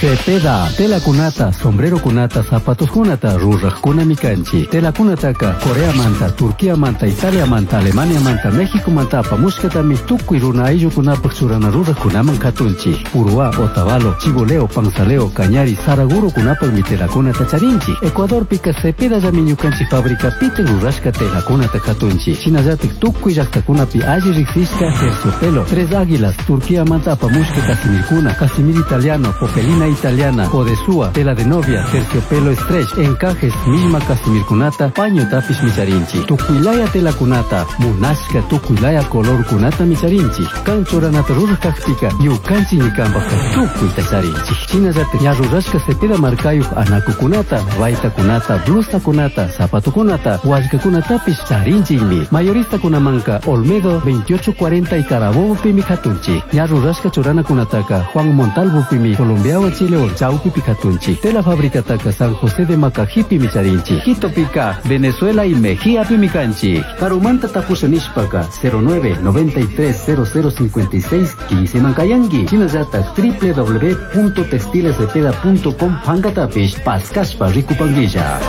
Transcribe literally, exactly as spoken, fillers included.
Cepeda, tela kunata, sombrero kunata, zapatos kunata, rurra kuna mikanchi. Tela kunataka, Corea manta, Turquía manta, Italia manta, Alemania manta, México manta, pamuskatami, tuku iruna ayu kunapak surana rurra kunaman katunchi. Purua, Otavalo, Chiboleo, Panzaleo, Cañari, Saraguro kunapak mi tela kunata charinchi. Ecuador pika Cepeda yamiñukanchi fabrica pite rurrashka tela kunata katunchi. Chinayatik tuku llakta kunapi ayi rixiska, terciopelo, tres águilas, Turquía manta, pamuska casimir kuna, casimir italiano, popelina italiana, Odesúa, tela de novia, terciopelo stretch, encajes, misma casimir kunata, paño tapis micharinchi. Tukuilaya tela kunata, munashka tukuilaya color kunata micharinchi. Kanchoranata rurra kaktika, yukanchi nikambaka tukuita charinchi. Chinayate ñarurrashka Cepeda markayu anaku kunata, vaita kunata, blusa kunata, zapato kunata, huashka kunatapis charinchimi. Mayorista kunamanka, Olmedo veintiocho cuarenta y Carabobo pimi katunchi. Ñarurrashka chorana kunataka, Juan Montalvo pimi, Colombiawa Chile o Chaupi Picatunchi. Tela fábrica taca San José de Macajipi Micharinchi. Quito Pica, Venezuela y Mejía Pimicanchi. Carumanta Tapusanishpaka, cero nueve noventa y tres cero cero cincuenta y seis quince Mancayangi. Chinayata, w w w punto textiles cepeda punto com Pangatapish, Pascaspa Ricupanguilla.